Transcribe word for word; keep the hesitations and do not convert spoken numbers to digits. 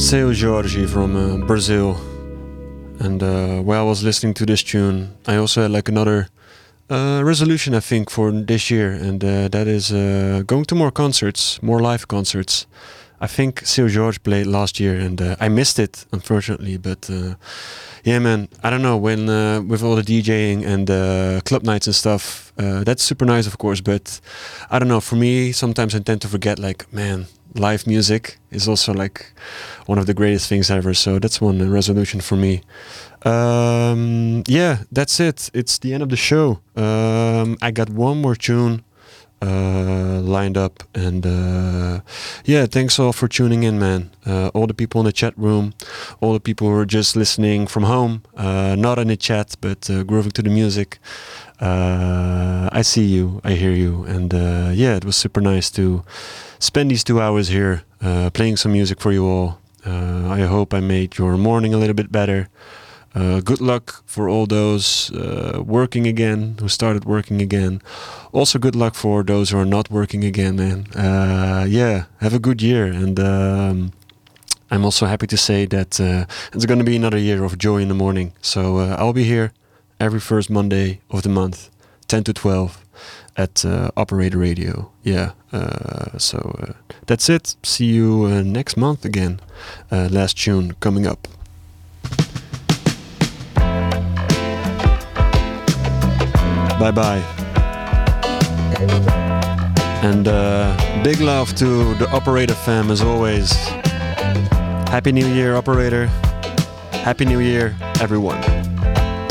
Seu Jorge from uh, Brazil. And uh, while I was listening to this tune, I also had like another uh, resolution, I think, for this year, and uh, that is uh, going to more concerts, more live concerts. I think Seu Jorge played last year, and uh, I missed it, unfortunately. But uh, yeah, man, I don't know, when uh, with all the DJing and uh, club nights and stuff, uh, that's super nice, of course. But I don't know, for me, sometimes I tend to forget, like, man, live music is also like one of the greatest things ever. So that's one resolution for me. Um, yeah, that's it. It's the end of the show. Um, I got one more tune uh, lined up, and uh, yeah, thanks all for tuning in, man. Uh, all the people in the chat room, all the people who are just listening from home, uh, not in the chat, but uh, grooving to the music. Uh, I see you, I hear you, and uh, yeah, it was super nice to spend these two hours here uh, playing some music for you all. Uh, I hope I made your morning a little bit better. Uh, good luck for all those uh, working again, who started working again. Also good luck for those who are not working again, man. Uh, yeah, have a good year. And um, I'm also happy to say that uh, it's going to be another year of joy in the morning. So uh, I'll be here every first Monday of the month, ten to twelve, at uh, Operator Radio. Yeah, uh, so uh, that's it. See you uh, next month again. Uh, last tune coming up. Bye-bye. And uh, big love to the Operator fam as always. Happy New Year, Operator. Happy New Year, everyone.